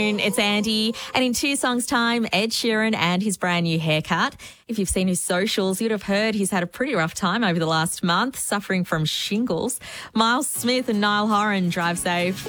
It's Andy, and in 2 songs' time, Ed Sheeran and his brand new haircut. If you've seen his socials, you'd have heard he's had a pretty rough time over the last month, suffering from shingles. Miles Smith and Niall Horan, drive safe.